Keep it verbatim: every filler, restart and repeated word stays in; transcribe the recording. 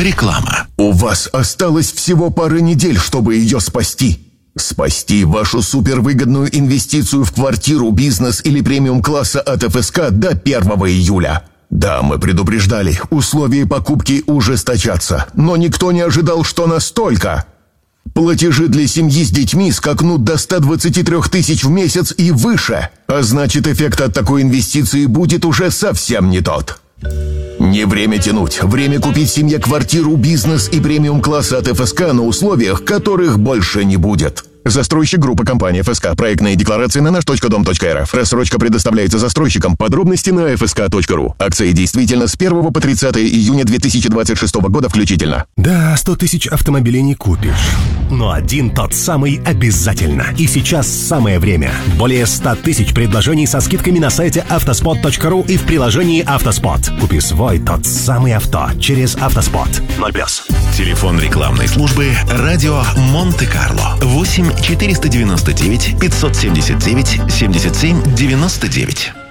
Реклама. У вас осталось всего пара недель, чтобы ее спасти. Спасти вашу супервыгодную инвестицию в квартиру, бизнес или премиум-класса от эф эс ка до первого июля. Да, мы предупреждали, условия покупки ужесточатся, но никто не ожидал, что настолько. Платежи для семьи с детьми скакнут до ста двадцати трёх тысяч в месяц и выше, а значит, эффект от такой инвестиции будет уже совсем не тот. Не время тянуть, время купить семье квартиру, бизнес и премиум-класса от эф эс ка на условиях, которых больше не будет. Застройщик группа компания эф эс ка. Проектные декларации на наш точка дом точка эр эф. Рассрочка предоставляется застройщикам. Подробности на эф эс ка точка ру. Акции действительно с первого по тридцатое июня две тысячи двадцать шестого года включительно. Да, сто тысяч автомобилей не купишь. Но один тот самый обязательно. И сейчас самое время. Более ста тысяч предложений со скидками на сайте автоспот точка ру и в приложении «Автоспот». Купи свой тот самый авто через «Автоспот». ноль плюс. Телефон рекламной службы «Радио Монте-Карло». восемь четыреста девяносто девять пятьсот семьдесят девять семьдесят семь девяносто девять.